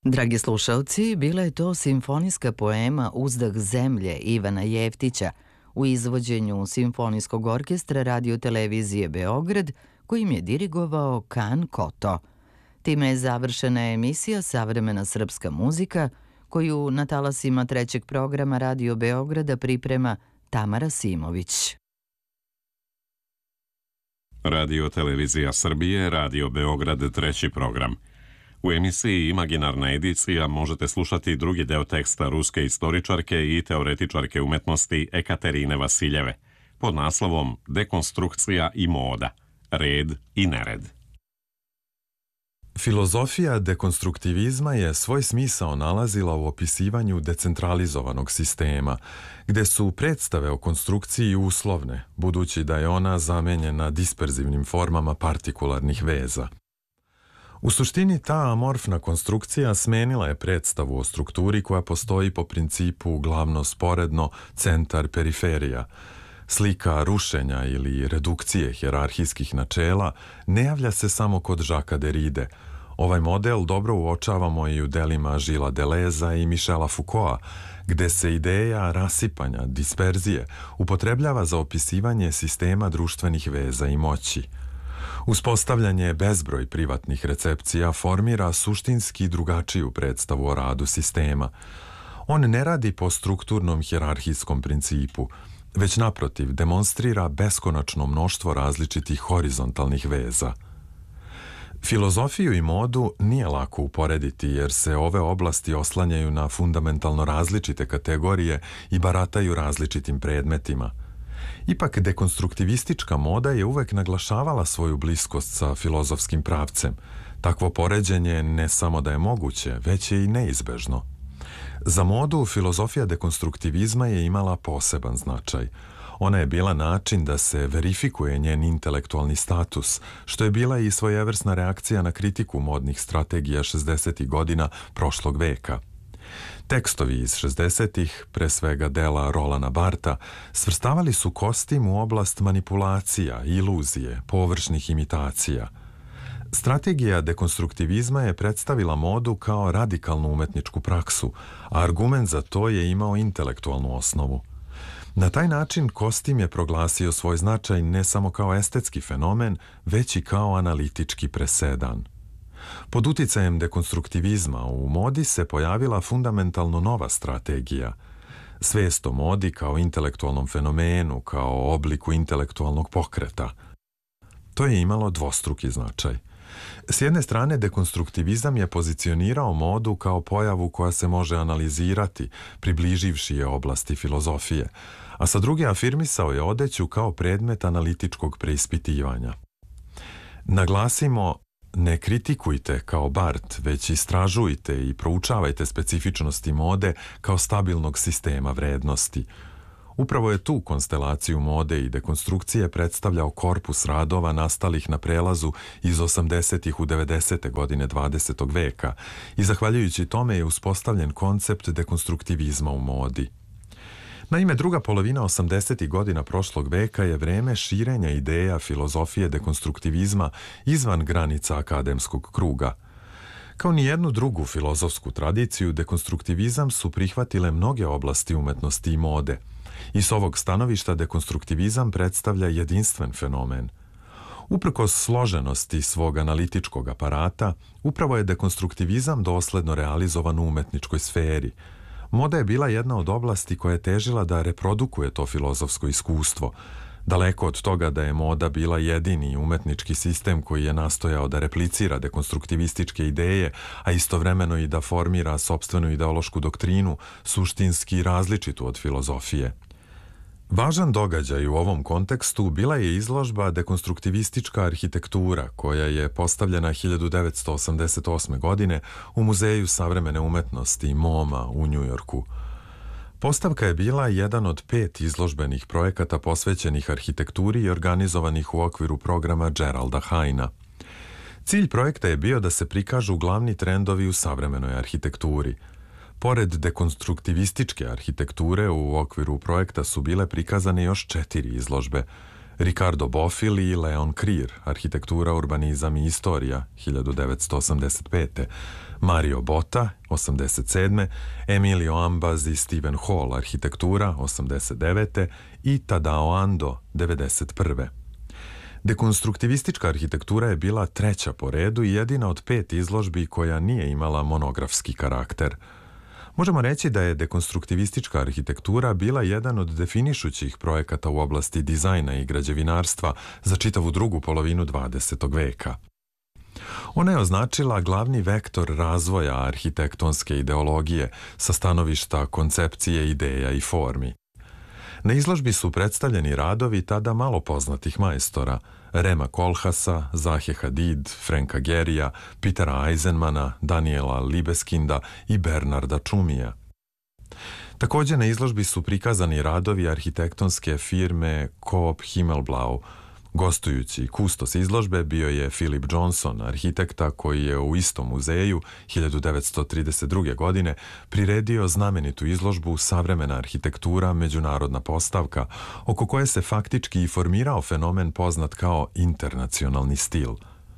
Dragi slušalci, bila je to simfonijska poema Uzdah zemlje Ivana Jeftića u izvođenju Simfonijskog orkestra Radio-televizije Beograd, kojim je dirigovao Kan Koto. Time je završena emisija Savremena srpska muzika, koju na talasima trećeg programa Radio Beograda priprema Tamara Simović. Radio-televizija Srbije, Radio Beograd, treći program. U emisiji Imaginarna edicija možete slušati drugi deo teksta ruske istoričarke i teoretičarke umetnosti Ekaterine Vasiljeve pod naslovom Dekonstrukcija i moda, red i nered. Filozofija dekonstruktivizma je svoj smisao nalazila u opisivanju decentralizovanog sistema, gde su predstave o konstrukciji uslovne, budući da je ona zamenjena disperzivnim formama partikularnih veza. U suštini ta amorfna konstrukcija smenila je predstavu o strukturi koja postoji po principu glavno sporedno, centar periferija. Slika rušenja ili redukcije hijerarhijskih načela ne javlja se samo kod Žaka Deride. Ovaj model dobro uočavamo i u delima Žila Deleza i Michela Foucaulta, gde se ideja rasipanja, disperzije, upotrebljava za opisivanje sistema društvenih veza i moći. Uspostavljanje bezbroj privatnih recepcija formira suštinski drugačiju predstavu o radu sistema. On ne radi po strukturnom hijerarhijskom principu, već naprotiv demonstrira beskonačno mnoštvo različitih horizontalnih veza. Filozofiju i modu nije lako uporediti jer se ove oblasti oslanjaju na fundamentalno različite kategorije i barataju različitim predmetima. Ipak dekonstruktivistička moda je uvek naglašavala svoju bliskost sa filozofskim pravcem. Takvo poređenje ne samo da je moguće, već je i neizbežno. Za modu filozofija dekonstruktivizma je imala poseban značaj. Ona je bila način da se verifikuje njen intelektualni status, što je bila i svojevrsna reakcija na kritiku modnih strategija 60. godina prošlog veka. Tekstovi iz 60-ih, pre svega dela Rolana Barta, svrstavali su kostim u oblast manipulacija, iluzije, površnih imitacija. Strategija dekonstruktivizma je predstavila modu kao radikalnu umetničku praksu, a argument za to je imao intelektualnu osnovu. Na taj način kostim je proglasio svoj značaj ne samo kao estetski fenomen, već i kao analitički presedan. Pod uticajem dekonstruktivizma u modi se pojavila fundamentalno nova strategija. Svest o modi kao intelektualnom fenomenu, kao obliku intelektualnog pokreta. To je imalo dvostruki značaj. S jedne strane, dekonstruktivizam je pozicionirao modu kao pojavu koja se može analizirati, približivši je oblasti filozofije, a sa druge afirmisao je odeću kao predmet analitičkog preispitivanja. Naglasimo, ne kritikujte kao Bart, već istražujte i proučavajte specifičnosti mode kao stabilnog sistema vrednosti. Upravo je tu konstelaciju mode i dekonstrukcije predstavljao korpus radova nastalih na prelazu iz 80. u 90. godine 20. veka i zahvaljujući tome je uspostavljen koncept dekonstruktivizma u modi. Naime, druga polovina 80. godina prošlog veka je vreme širenja ideja filozofije dekonstruktivizma izvan granica akademskog kruga. Kao ni jednu drugu filozofsku tradiciju, dekonstruktivizam su prihvatile mnoge oblasti umetnosti i mode. I s ovog stanovišta dekonstruktivizam predstavlja jedinstven fenomen. Uprkos složenosti svog analitičkog aparata, upravo je dekonstruktivizam dosledno realizovan u umetničkoj sferi. Moda je bila jedna od oblasti koja je težila da reprodukuje to filozofsko iskustvo. Daleko od toga da je moda bila jedini umetnički sistem koji je nastojao da replicira dekonstruktivističke ideje, a istovremeno i da formira sopstvenu ideološku doktrinu, suštinski različitu od filozofije. Važan događaj u ovom kontekstu bila je izložba Dekonstruktivistička arhitektura, koja je postavljena 1988. godine u Muzeju savremene umetnosti MoMA u Njujorku. Postavka je bila jedan od 5 izložbenih projekata posvećenih arhitekturi i organizovanih u okviru programa Geralda Haina. Cilj projekta je bio da se prikažu glavni trendovi u savremenoj arhitekturi. Pored dekonstruktivističke arhitekture, u okviru projekta su bile prikazane još 4 izložbe. Ricardo Bofill i Leon Krier, Arhitektura, urbanizam i istorija, 1985. Mario Botta, 87. Emilio Ambaz i Steven Hall, Arhitektura, 89. i Tadao Ando, 91. Dekonstruktivistička arhitektura je bila treća po redu i jedina od 5 izložbi koja nije imala monografski karakter. Možemo reći da je dekonstruktivistička arhitektura bila jedan od definišućih projekata u oblasti dizajna i građevinarstva za čitavu drugu polovinu 20. veka. Ona je označila glavni vektor razvoja arhitektonske ideologije sa stanovišta koncepcije, ideja i formi. Na izložbi su predstavljeni radovi tada malo poznatih majstora, Rema Koolhaasa, Zahe Hadid, Franka Gehryja, Petera Eisenmana, Daniela Libeskinda i Bernarda Tschumija. Također na izložbi su prikazani radovi arhitektonske firme Coop Himmelblau. Gostujući kustos izložbe bio je Philip Johnson, arhitekta koji je u istom muzeju 1932. godine priredio znamenitu izložbu Savremena arhitektura, međunarodna postavka, oko koje se faktički i formirao fenomen poznat kao internacionalni stil.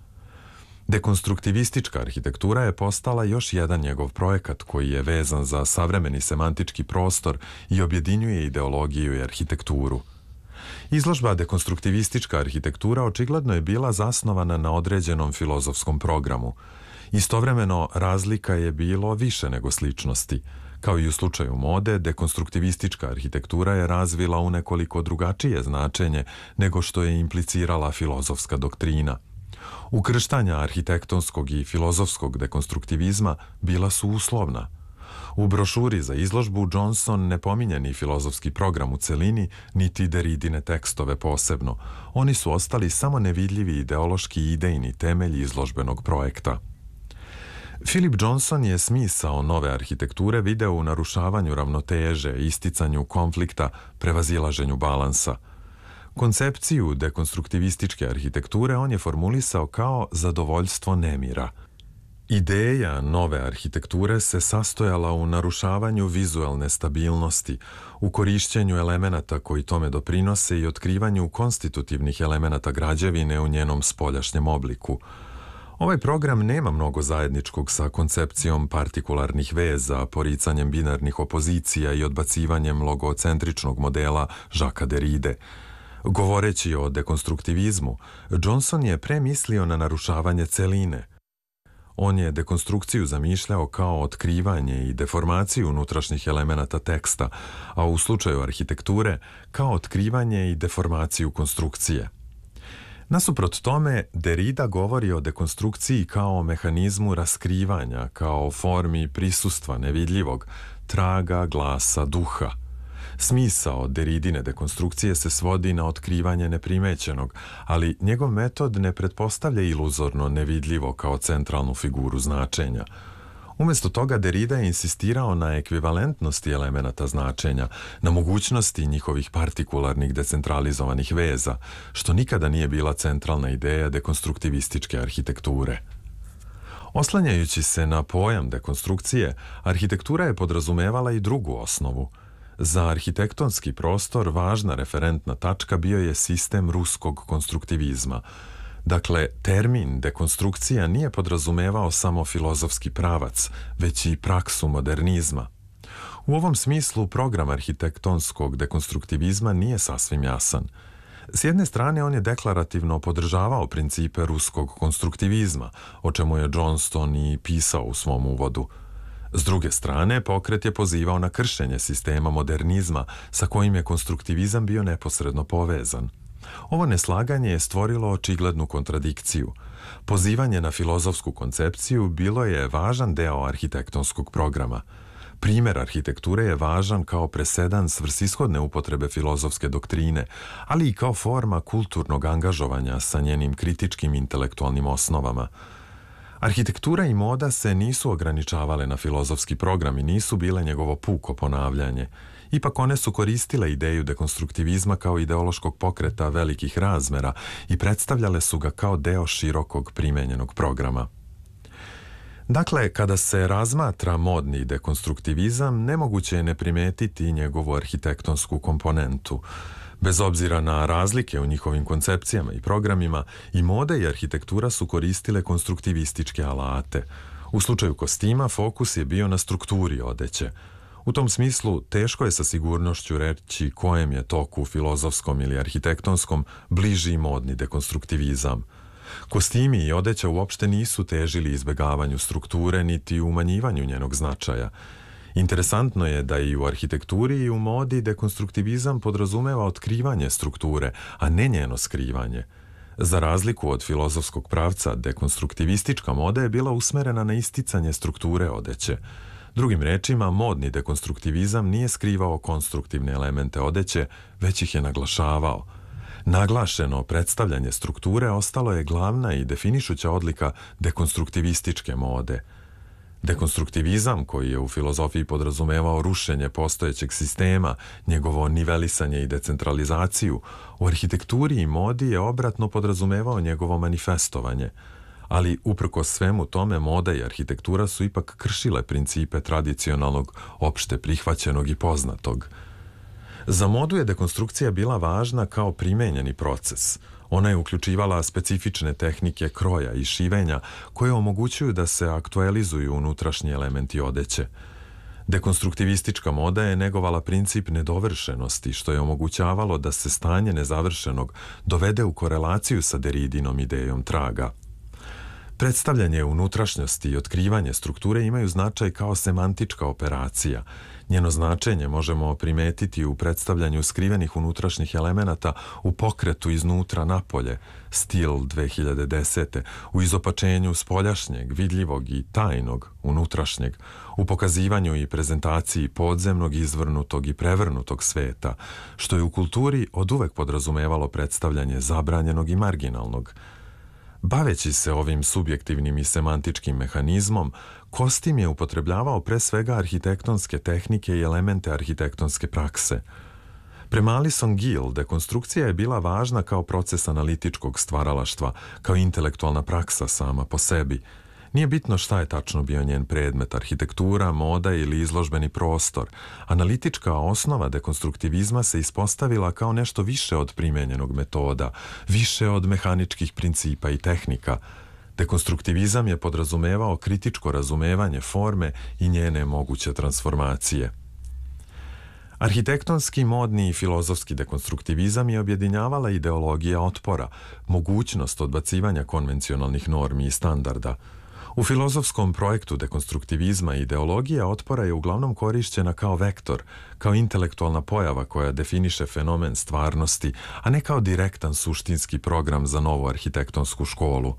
Dekonstruktivistička arhitektura je postala još jedan njegov projekat koji je vezan za savremeni semantički prostor i objedinjuje ideologiju i arhitekturu. Izložba dekonstruktivistička arhitektura očigledno je bila zasnovana na određenom filozofskom programu. Istovremeno, razlika je bilo više nego sličnosti. Kao i u slučaju mode, dekonstruktivistička arhitektura je razvila u nekoliko drugačije značenje nego što je implicirala filozofska doktrina. Ukrštanja arhitektonskog i filozofskog dekonstruktivizma bila su uslovna. U brošuri za izložbu Johnson ne pominje ni filozofski program u celini, niti Derridine tekstove posebno. Oni su ostali samo nevidljivi ideološki i idejni temelj izložbenog projekta. Philip Johnson je smisao nove arhitekture video u narušavanju ravnoteže, isticanju konflikta, prevazilaženju balansa. Koncepciju dekonstruktivističke arhitekture on je formulisao kao zadovoljstvo nemira. Ideja nove arhitekture se sastojala u narušavanju vizuelne stabilnosti, u korišćenju elemenata koji tome doprinose i otkrivanju konstitutivnih elemenata građevine u njenom spoljašnjem obliku. Ovaj program nema mnogo zajedničkog sa koncepcijom partikularnih veza, poricanjem binarnih opozicija i odbacivanjem logocentričnog modela Jacquesa Derride. Govoreći o dekonstruktivizmu, Johnson je premislio na narušavanje celine. On je dekonstrukciju zamišljao kao otkrivanje i deformaciju unutrašnjih elemenata teksta, a u slučaju arhitekture kao otkrivanje i deformaciju konstrukcije. Nasuprot tome, Derrida govori o dekonstrukciji kao o mehanizmu raskrivanja, kao o formi prisustva nevidljivog, traga, glasa, duha. Smisao Derridine dekonstrukcije se svodi na otkrivanje neprimećenog, ali njegov metod ne pretpostavlja iluzorno nevidljivo kao centralnu figuru značenja. Umjesto toga Derrida je insistirao na ekvivalentnosti elemenata značenja, na mogućnosti njihovih partikularnih decentralizovanih veza, što nikada nije bila centralna ideja dekonstruktivističke arhitekture. Oslanjajući se na pojam dekonstrukcije, arhitektura je podrazumevala i drugu osnovu. Za arhitektonski prostor važna referentna tačka bio je sistem ruskog konstruktivizma. Dakle, termin dekonstrukcija nije podrazumevao samo filozofski pravac, već i praksu modernizma. U ovom smislu program arhitektonskog dekonstruktivizma nije sasvim jasan. S jedne strane, on je deklarativno podržavao principe ruskog konstruktivizma, o čemu je Johnston i pisao u svom uvodu. S druge strane, pokret je pozivao na kršenje sistema modernizma sa kojim je konstruktivizam bio neposredno povezan. Ovo neslaganje je stvorilo očiglednu kontradikciju. Pozivanje na filozofsku koncepciju bilo je važan deo arhitektonskog programa. Primer arhitekture je važan kao presedan svrsishodne upotrebe filozofske doktrine, ali i kao forma kulturnog angažovanja sa njenim kritičkim intelektualnim osnovama. Arhitektura i moda se nisu ograničavale na filozofski program i nisu bile njegovo puko ponavljanje. Ipak one su koristile ideju dekonstruktivizma kao ideološkog pokreta velikih razmera i predstavljale su ga kao deo širokog primenjenog programa. Dakle, kada se razmatra modni dekonstruktivizam, nemoguće je ne primetiti njegovu arhitektonsku komponentu. Bez obzira na razlike u njihovim koncepcijama i programima, i moda i arhitektura su koristile konstruktivističke alate. U slučaju kostima fokus je bio na strukturi odeće. U tom smislu teško je sa sigurnošću reći kojem je toku filozofskom ili arhitektonskom bliži modni dekonstruktivizam. Kostimi i odeća uopšte nisu težili izbegavanju strukture niti umanjivanju njenog značaja. Interesantno je da i u arhitekturi i u modi dekonstruktivizam podrazumeva otkrivanje strukture, a ne njeno skrivanje. Za razliku od filozofskog pravca, dekonstruktivistička moda je bila usmerena na isticanje strukture odeće. Drugim rečima, modni dekonstruktivizam nije skrivao konstruktivne elemente odeće, već ih je naglašavao. Naglašeno predstavljanje strukture ostalo je glavna i definišuća odlika dekonstruktivističke mode. Dekonstruktivizam, koji je u filozofiji podrazumevao rušenje postojećeg sistema, njegovo nivelisanje i decentralizaciju, u arhitekturi i modi je obratno podrazumevao njegovo manifestovanje. Ali, uprkos svemu tome, moda i arhitektura su ipak kršile principe tradicionalnog, opšte prihvaćenog i poznatog. Za modu je dekonstrukcija bila važna kao primenjeni proces. Ona je uključivala specifične tehnike kroja i šivenja koje omogućuju da se aktualizuju unutrašnji elementi odeće. Dekonstruktivistička moda je negovala princip nedovršenosti, što je omogućavalo da se stanje nezavršenog dovede u korelaciju sa Derridinom idejom traga. Predstavljanje unutrašnjosti i otkrivanje strukture imaju značaj kao semantička operacija. Njeno značenje možemo primetiti u predstavljanju skrivenih unutrašnjih elemenata u pokretu iznutra napolje, stil 2010. U izopačenju spoljašnjeg, vidljivog i tajnog unutrašnjeg, u pokazivanju i prezentaciji podzemnog, izvrnutog i prevrnutog sveta, što je u kulturi oduvek podrazumevalo predstavljanje zabranjenog i marginalnog. Baveći se ovim subjektivnim i semantičkim mehanizmom, Kostim je upotrebljavao pre svega arhitektonske tehnike i elemente arhitektonske prakse. Prema Alison Gill, dekonstrukcija je bila važna kao proces analitičkog stvaralaštva, kao intelektualna praksa sama po sebi. Nije bitno šta je tačno bio njen predmet, arhitektura, moda ili izložbeni prostor. Analitička osnova dekonstruktivizma se ispostavila kao nešto više od primenjenog metoda, više od mehaničkih principa i tehnika. Dekonstruktivizam je podrazumevao kritičko razumevanje forme i njene moguće transformacije. Arhitektonski, modni i filozofski dekonstruktivizam je objedinjavala ideologija otpora, mogućnost odbacivanja konvencionalnih normi i standarda. U filozofskom projektu dekonstruktivizma ideologija otpora je uglavnom korišćena kao vektor, kao intelektualna pojava koja definiše fenomen stvarnosti, a ne kao direktan suštinski program za novu arhitektonsku školu.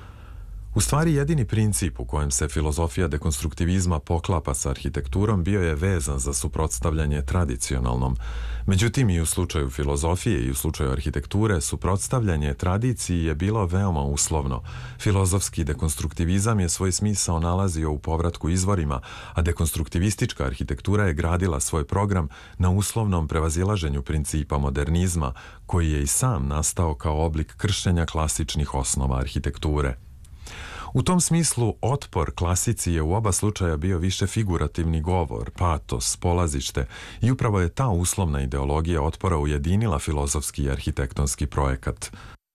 U stvari, jedini princip u kojem se filozofija dekonstruktivizma poklapa sa arhitekturom bio je vezan za suprotstavljanje tradicionalnom. Međutim, i u slučaju filozofije i u slučaju arhitekture, suprotstavljanje tradiciji je bilo veoma uslovno. Filozofski dekonstruktivizam je svoj smisao nalazio u povratku izvorima, a dekonstruktivistička arhitektura je gradila svoj program na uslovnom prevazilaženju principa modernizma, koji je i sam nastao kao oblik kršenja klasičnih osnova arhitekture. U tom smislu, otpor klasici je u oba slučaja bio više figurativni govor, patos, polazište i upravo je ta uslovna ideologija otpora ujedinila filozofski i arhitektonski projekat.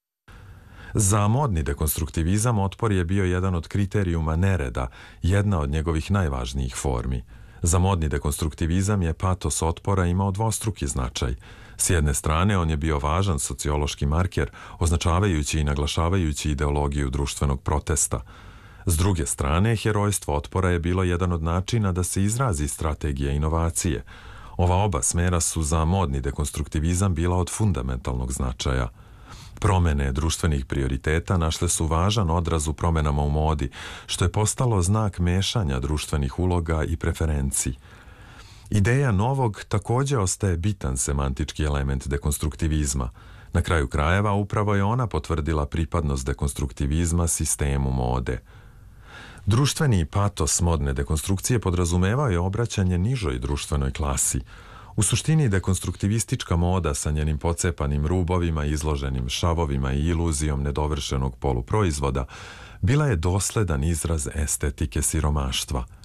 Za modni dekonstruktivizam otpor je bio jedan od kriterijuma nereda, jedna od njegovih najvažnijih formi. Za modni dekonstruktivizam je patos otpora imao dvostruki značaj. S jedne strane, on je bio važan sociološki marker, označavajući i naglašavajući ideologiju društvenog protesta. S druge strane, herojstvo otpora je bilo jedan od načina da se izrazi strategija inovacije. Ova oba smera su za modni dekonstruktivizam bila od fundamentalnog značaja. Promene društvenih prioriteta našle su važan odraz u promenama u modi, što je postalo znak mešanja društvenih uloga i preferenciji. Ideja novog takođe ostaje bitan semantički element dekonstruktivizma. Na kraju krajeva upravo je ona potvrdila pripadnost dekonstruktivizma sistemu mode. Društveni patos modne dekonstrukcije podrazumevao je obraćanje nižoj društvenoj klasi. U suštini, dekonstruktivistička moda sa njenim pocepanim rubovima, izloženim šavovima i iluzijom nedovršenog poluproizvoda bila je dosledan izraz estetike siromaštva.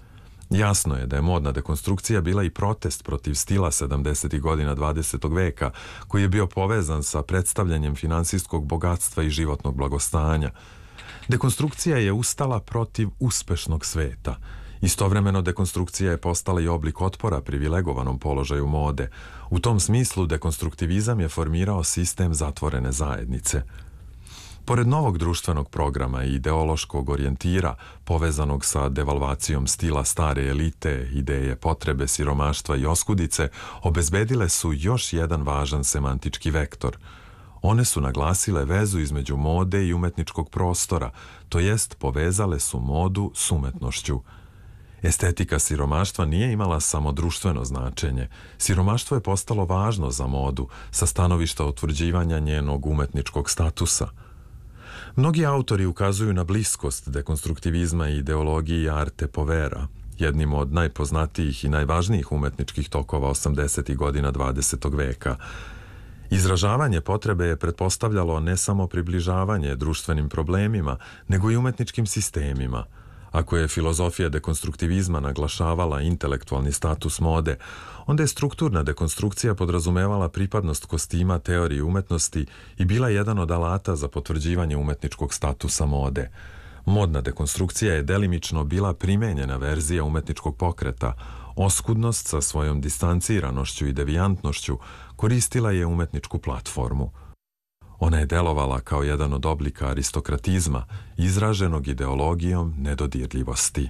Jasno je da je modna dekonstrukcija bila i protest protiv stila 70. godina 20. veka, koji je bio povezan sa predstavljanjem finansijskog bogatstva i životnog blagostanja. Dekonstrukcija je ustala protiv uspešnog sveta. Istovremeno dekonstrukcija je postala i oblik otpora privilegovanom položaju mode. U tom smislu dekonstruktivizam je formirao sistem zatvorene zajednice. Pored novog društvenog programa i ideološkog orijentira, povezanog sa devalvacijom stila stare elite, ideje potrebe, siromaštva i oskudice, obezbedile su još jedan važan semantički vektor. One su naglasile vezu između mode i umetničkog prostora, to jest povezale su modu s umetnošću. Estetika siromaštva nije imala samo društveno značenje. Siromaštvo je postalo važno za modu sa stanovišta utvrđivanja njenog umetničkog statusa. Mnogi autori ukazuju na bliskost dekonstruktivizma i ideologiji Arte Povera, jednim od najpoznatijih i najvažnijih umetničkih tokova 80. godina 20. veka. Izražavanje potrebe je pretpostavljalo ne samo približavanje društvenim problemima, nego i umetničkim sistemima. Ako je filozofija dekonstruktivizma naglašavala intelektualni status mode, onda je strukturna dekonstrukcija podrazumevala pripadnost kostima teoriji umetnosti i bila jedan od alata za potvrđivanje umetničkog statusa mode. Modna dekonstrukcija je delimično bila primenjena verzija umetničkog pokreta. Oskudnost sa svojom distanciranošću i devijantnošću koristila je umetničku platformu. Ona je delovala kao jedan od oblika aristokratizma, izraženog ideologijom nedodirljivosti.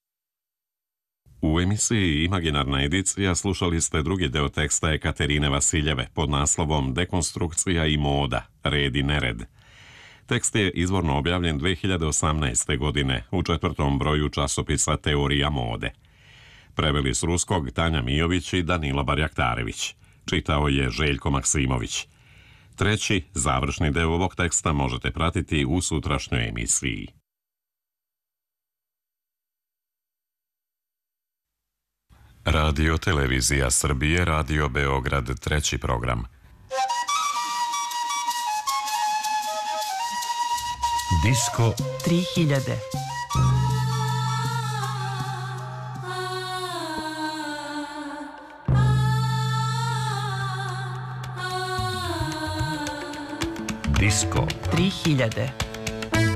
U emisiji Imaginarna edicija slušali ste drugi deo teksta Ekaterine Vasiljeve pod naslovom Dekonstrukcija i moda, red i nered. Tekst je izvorno objavljen 2018. godine u 4. broju časopisa Teorija mode. Preveli s ruskog Tanja Mijović i Danilo Barjaktarević. Čitao je Željko Maksimović. Treći, završni deo ovog teksta možete pratiti u sutrašnjoj emisiji. Radio Televizija Srbije, Radio Beograd, treći program. Disko 3000. Disko 3000.